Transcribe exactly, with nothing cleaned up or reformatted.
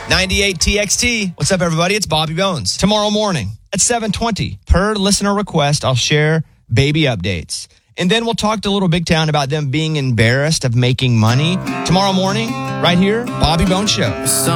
ninety-eight T X T. What's up, everybody? It's Bobby Bones. Tomorrow morning at seven twenty, per listener request, I'll share baby updates. And then we'll talk to Little Big Town about them being embarrassed of making money. Tomorrow morning, right here, Bobby Bones Show.